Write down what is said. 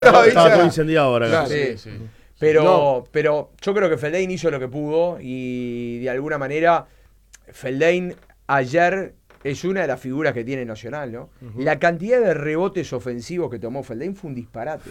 Estaba todo incendiado ahora. Claro. Sí. Sí. Pero yo creo que Fellaini hizo lo que pudo y de alguna manera Fellaini ayer es una de las figuras que tiene Nacional, ¿no? La cantidad de rebotes ofensivos que tomó Fellaini fue un disparate.